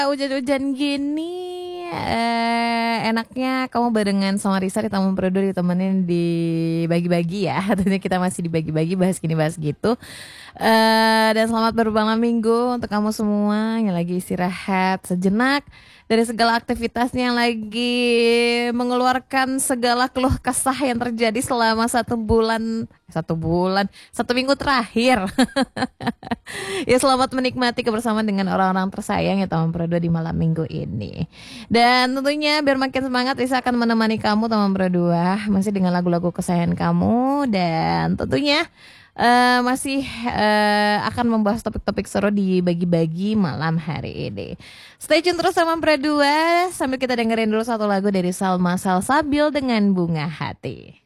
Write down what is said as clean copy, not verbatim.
Hujan-hujan gini, enaknya kamu barengan sama Risa di Taman Peredo ditemenin dibagi-bagi ya. Tentunya kita masih dibagi-bagi bahas gini bahas gitu. Dan selamat bermalam minggu untuk kamu semua yang lagi istirahat sejenak dari segala aktivitasnya yang lagi mengeluarkan segala keluh kesah yang terjadi selama satu minggu terakhir. Ya selamat menikmati kebersamaan dengan orang-orang tersayang ya Taman Pro 2 di malam minggu ini. Dan tentunya biar makin semangat Isa akan menemani kamu Taman Pro 2 masih dengan lagu-lagu kesayangan kamu dan tentunya masih akan membahas topik-topik seru di bagi-bagi malam hari ini. Stay tune terus sama Pro 2 sambil kita dengerin dulu satu lagu dari Salma Salsabil dengan Bunga Hati.